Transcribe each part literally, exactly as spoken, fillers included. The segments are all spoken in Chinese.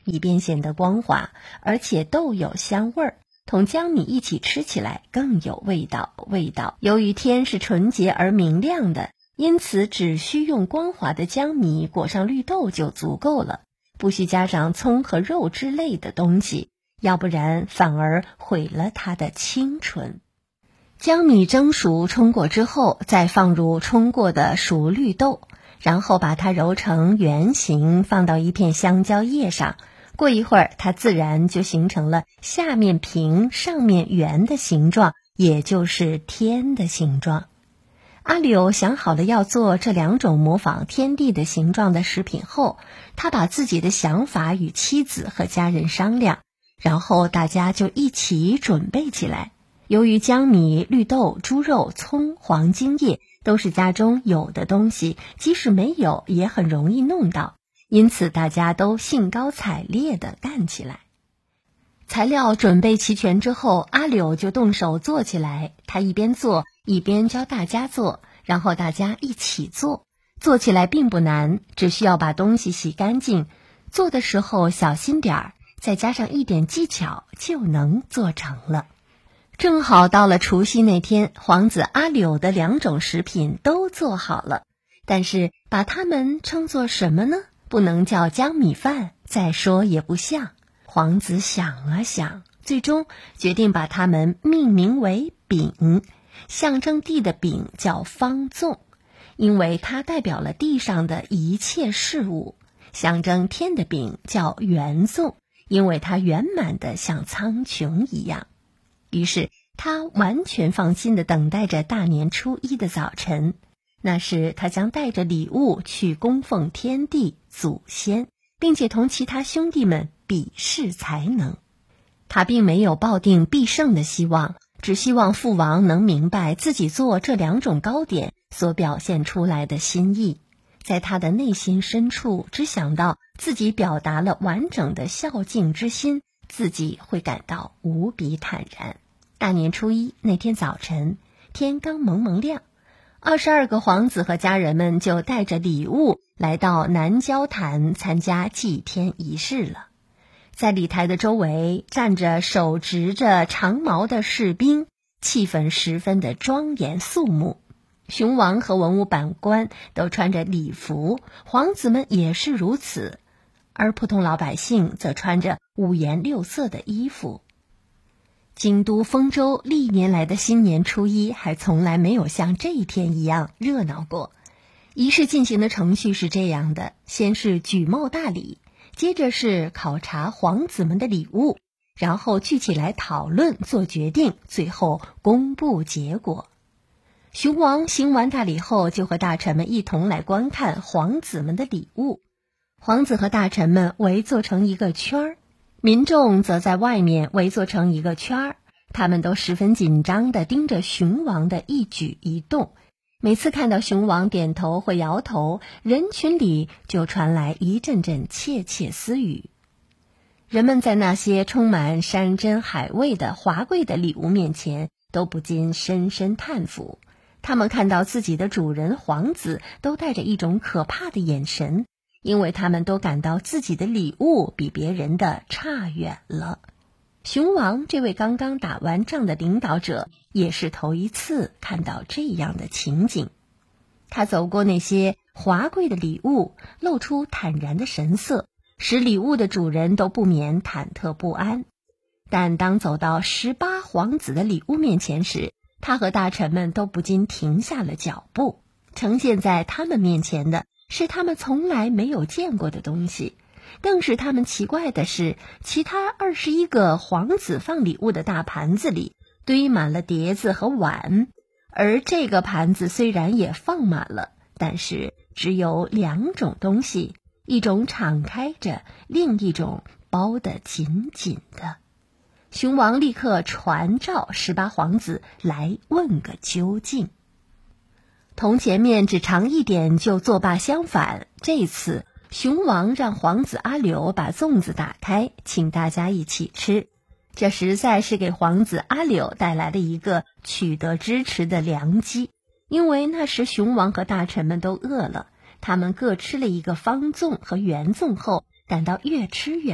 以便显得光滑，而且豆有香味儿，同江米一起吃起来更有味道。味道由于天是纯洁而明亮的，因此只需用光滑的江米裹上绿豆就足够了，不需加上葱和肉之类的东西，要不然反而毁了它的清纯。江米蒸熟冲过之后，再放入冲过的熟绿豆，然后把它揉成圆形，放到一片香蕉叶上。过一会儿，它自然就形成了下面平上面圆的形状，也就是天的形状。阿柳想好了要做这两种模仿天地的形状的食品后，他把自己的想法与妻子和家人商量，然后大家就一起准备起来。由于江米、绿豆、猪肉、葱、黄精叶都是家中有的东西，即使没有也很容易弄到，因此大家都兴高采烈地干起来。材料准备齐全之后，阿柳就动手做起来。他一边做一边教大家做，然后大家一起做。做起来并不难，只需要把东西洗干净，做的时候小心点儿，再加上一点技巧，就能做成了。正好到了除夕那天，皇子阿柳的两种食品都做好了，但是把它们称作什么呢？不能叫江米饭，再说也不像。皇子想了想，最终决定把它们命名为饼。象征地的饼叫方粽，因为它代表了地上的一切事物；象征天的饼叫圆粽，因为它圆满的像苍穹一样。于是他完全放心地等待着大年初一的早晨，那时他将带着礼物去供奉天地祖先，并且同其他兄弟们比试才能。他并没有抱定必胜的希望，只希望父王能明白自己做这两种糕点所表现出来的心意。在他的内心深处，只想到自己表达了完整的孝敬之心，自己会感到无比坦然。大年初一那天早晨，天刚蒙蒙亮，二十二个皇子和家人们就带着礼物来到南郊坛参加祭天仪式了。在礼台的周围站着手执着长矛的士兵，气氛十分的庄严肃穆。雄王和文武百官都穿着礼服，皇子们也是如此，而普通老百姓则穿着五颜六色的衣服。京都丰州历年来的新年初一还从来没有像这一天一样热闹过。仪式进行的程序是这样的：先是举帽大礼，接着是考察皇子们的礼物，然后聚起来讨论做决定，最后公布结果。雄王行完大礼后，就和大臣们一同来观看皇子们的礼物。皇子和大臣们围坐成一个圈儿，民众则在外面围坐成一个圈儿，他们都十分紧张地盯着雄王的一举一动。每次看到雄王点头或摇头，人群里就传来一阵阵窃窃私语。人们在那些充满山珍海味的华贵的礼物面前，都不禁深深叹服。他们看到自己的主人皇子都带着一种可怕的眼神，因为他们都感到自己的礼物比别人的差远了。雄王这位刚刚打完仗的领导者也是头一次看到这样的情景。他走过那些华贵的礼物，露出坦然的神色，使礼物的主人都不免忐忑不安。但当走到十八皇子的礼物面前时，他和大臣们都不禁停下了脚步。呈现在他们面前的是他们从来没有见过的东西。更使他们奇怪的是，其他二十一个皇子放礼物的大盘子里堆满了碟子和碗，而这个盘子虽然也放满了，但是只有两种东西，一种敞开着，另一种包得紧紧的。雄王立刻传召十八皇子来问个究竟。同前面只尝一点就作罢相反，这次雄王让皇子阿柳把粽子打开，请大家一起吃。这实在是给皇子阿柳带来了一个取得支持的良机，因为那时雄王和大臣们都饿了，他们各吃了一个方粽和圆粽后，感到越吃越好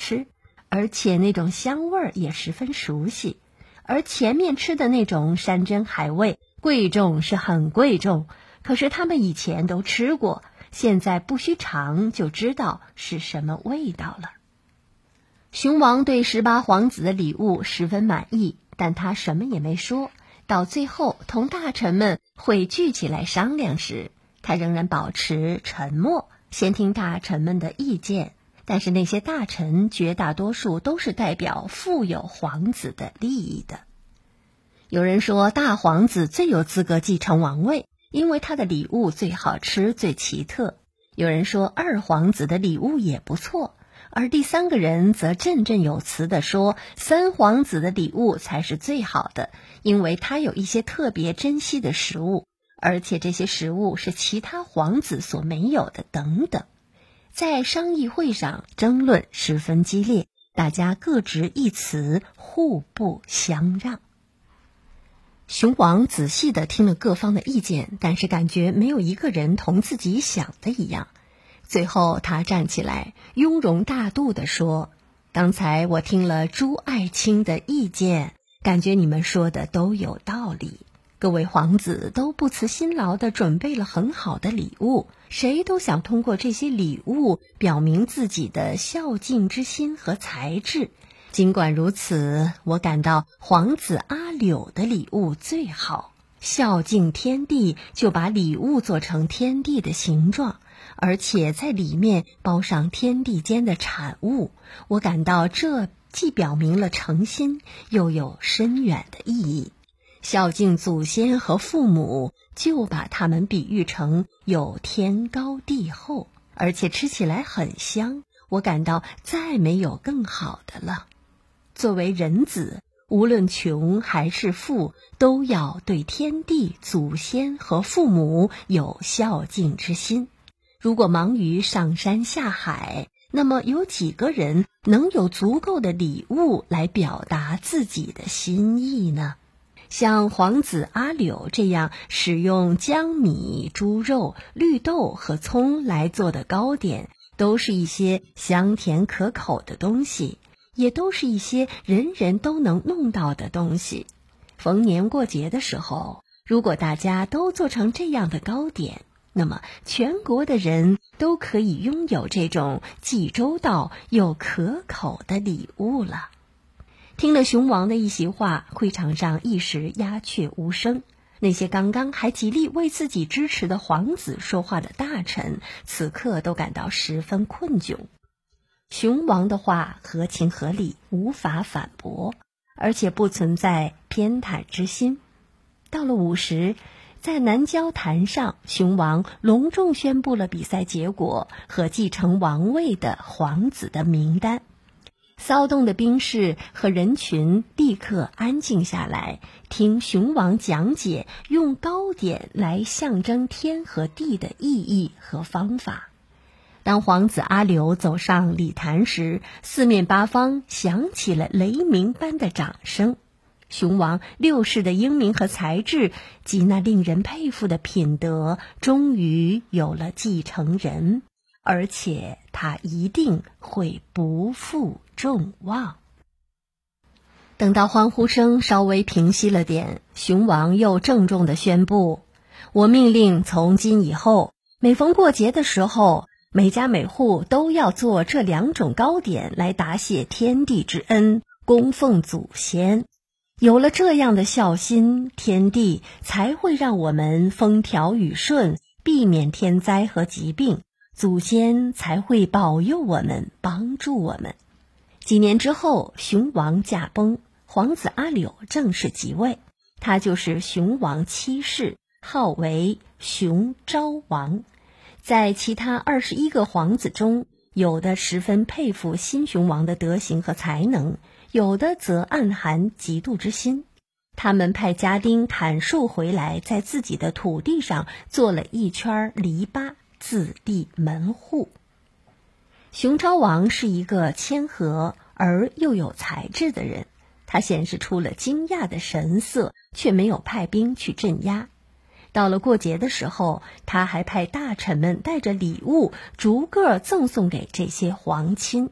吃，而且那种香味儿也十分熟悉。而前面吃的那种山珍海味，贵重是很贵重，可是他们以前都吃过，现在不需尝就知道是什么味道了。熊王对十八皇子的礼物十分满意，但他什么也没说。到最后同大臣们汇聚起来商量时，他仍然保持沉默，先听大臣们的意见。但是那些大臣绝大多数都是代表富有皇子的利益的。有人说大皇子最有资格继承王位，因为他的礼物最好吃最奇特。有人说二皇子的礼物也不错，而第三个人则振振有词地说三皇子的礼物才是最好的，因为他有一些特别珍惜的食物，而且这些食物是其他皇子所没有的等等。在商议会上争论十分激烈，大家各执一词，互不相让。熊王仔细地听了各方的意见，但是感觉没有一个人同自己想的一样。最后他站起来，雍容大度地说：刚才我听了诸爱卿的意见，感觉你们说的都有道理。各位皇子都不辞辛劳地准备了很好的礼物，谁都想通过这些礼物表明自己的孝敬之心和才智。尽管如此，我感到皇子阿柳的礼物最好。孝敬天地，就把礼物做成天地的形状，而且在里面包上天地间的产物。我感到这既表明了诚心，又有深远的意义。孝敬祖先和父母，就把他们比喻成有天高地厚，而且吃起来很香。我感到再没有更好的了。作为人子，无论穷还是富，都要对天地、祖先和父母有孝敬之心。如果忙于上山下海，那么有几个人能有足够的礼物来表达自己的心意呢？像皇子阿柳这样使用江米、猪肉、绿豆和葱来做的糕点，都是一些香甜可口的东西，也都是一些人人都能弄到的东西。逢年过节的时候，如果大家都做成这样的糕点，那么全国的人都可以拥有这种既周到又可口的礼物了。听了熊王的一席话，会场上一时鸦雀无声。那些刚刚还极力为自己支持的皇子说话的大臣，此刻都感到十分困窘。熊王的话合情合理，无法反驳，而且不存在偏袒之心。到了午时，在南郊坛上，熊王隆重宣布了比赛结果和继承王位的皇子的名单。骚动的兵士和人群立刻安静下来，听熊王讲解用糕点来象征天和地的意义和方法。当皇子阿柳走上礼坛时，四面八方响起了雷鸣般的掌声。熊王六世的英明和才智及那令人佩服的品德，终于有了继承人，而且他一定会不负众望。等到欢呼声稍微平息了点，熊王又郑重地宣布：我命令从今以后，每逢过节的时候，每家每户都要做这两种糕点来答谢天地之恩，供奉祖先。有了这样的孝心，天地才会让我们风调雨顺，避免天灾和疾病，祖先才会保佑我们，帮助我们。几年之后，熊王驾崩，皇子阿柳正式即位，他就是熊王七世，号为熊昭王。在其他二十一个皇子中，有的十分佩服新熊王的德行和才能，有的则暗含嫉妒之心。他们派家丁砍树回来，在自己的土地上做了一圈篱笆，自立门户。熊昭王是一个谦和而又有才智的人，他显示出了惊讶的神色，却没有派兵去镇压。到了过节的时候，他还派大臣们带着礼物逐个赠送给这些皇亲。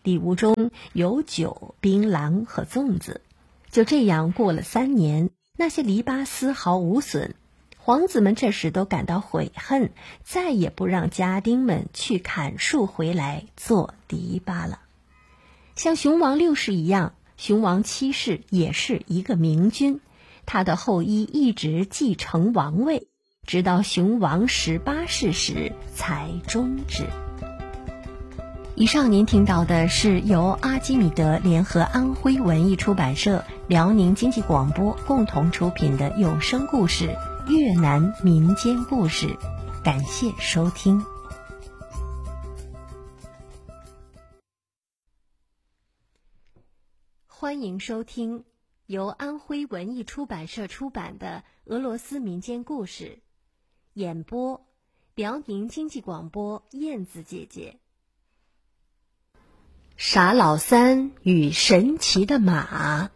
礼物中有酒、槟榔和粽子。就这样过了三年，那些篱笆丝毫无损。皇子们这时都感到悔恨，再也不让家丁们去砍树回来做篱笆了。像熊王六世一样，熊王七世也是一个明君，他的后裔一直继承王位，直到熊王十八世时才终止。以上您听到的是由阿基米德联合安徽文艺出版社、辽宁经济广播共同出品的有声故事《越南民间故事》，感谢收听。欢迎收听由安徽文艺出版社出版的俄罗斯民间故事，演播辽宁经济广播燕子姐姐。傻老三与神奇的马。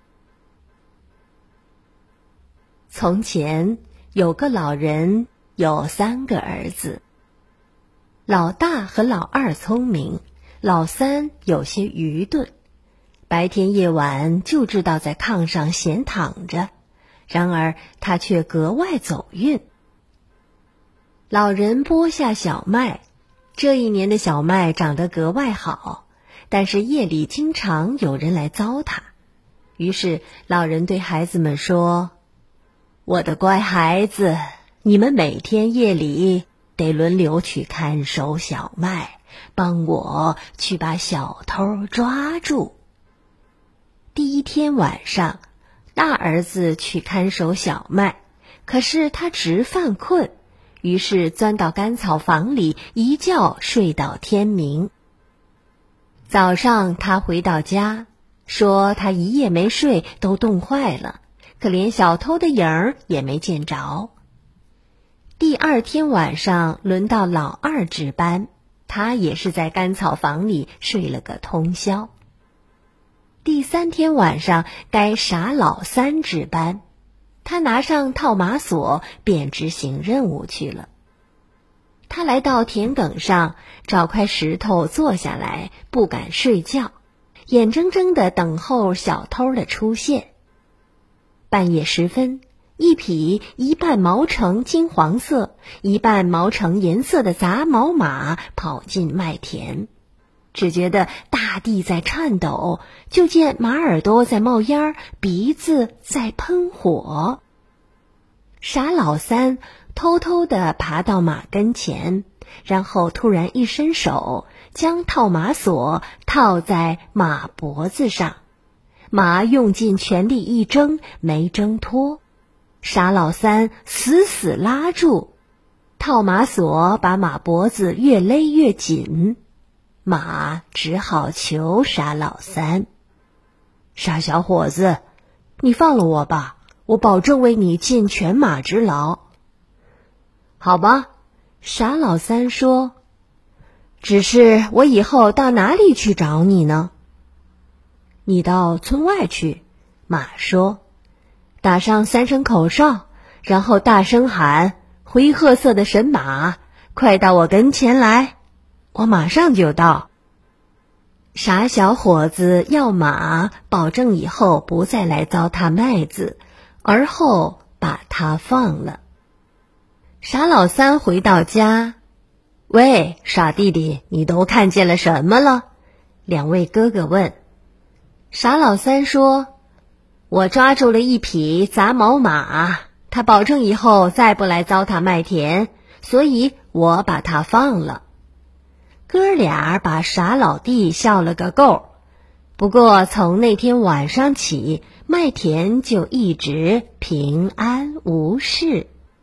从前有个老人，有三个儿子。老大和老二聪明，老三有些愚钝，白天夜晚就知道在炕上闲躺着，然而他却格外走运。老人播下小麦，这一年的小麦长得格外好，但是夜里经常有人来糟蹋。于是老人对孩子们说：我的乖孩子，你们每天夜里得轮流去看守小麦，帮我去把小偷抓住。第一天晚上，大儿子去看守小麦，可是他直犯困，于是钻到干草房里，一觉睡到天明。早上他回到家，说他一夜没睡，都冻坏了，可连小偷的影儿也没见着。第二天晚上轮到老二值班，他也是在干草房里睡了个通宵。第三天晚上该傻老三值班，他拿上套马锁便执行任务去了。他来到田埂上，找块石头坐下来，不敢睡觉，眼睁睁地等候小偷的出现。半夜时分，一匹一半毛橙金黄色，一半毛橙颜色的杂毛马跑进麦田，只觉得大地在颤抖，就见马耳朵在冒烟，鼻子在喷火。傻老三偷偷地爬到马跟前，然后突然一伸手，将套马锁套在马脖子上。马用尽全力一挣，没挣脱。傻老三死死拉住，套马锁把马脖子越勒越紧。马只好求傻老三：傻小伙子，你放了我吧，我保证为你尽犬马之劳。好吧，傻老三说，只是我以后到哪里去找你呢？你到村外去，马说，打上三声口哨，然后大声喊：灰褐色的神马，快到我跟前来，我马上就到。傻小伙子要马，保证以后不再来糟蹋麦子，而后把他放了。傻老三回到家，喂，傻弟弟，你都看见了什么了？两位哥哥问。傻老三说，我抓住了一匹杂毛马，他保证以后再不来糟蹋麦田，所以我把他放了。哥俩把傻老弟笑了个够。不过从那天晚上起，麦田就一直平安无事。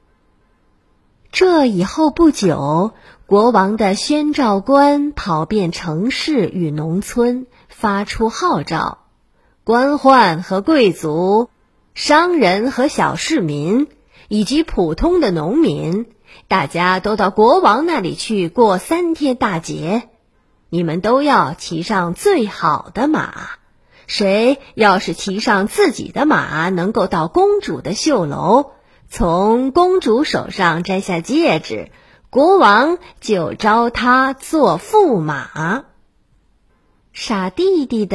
这以后不久，国王的宣召官跑遍城市与农村，发出号召：官宦和贵族、商人和小市民，以及普通的农民，大家都到国王那里去过三天大节。你们都要骑上最好的马，谁要是骑上自己的马，能够到公主的绣楼，从公主手上摘下戒指，国王就招他做驸马。 傻弟弟的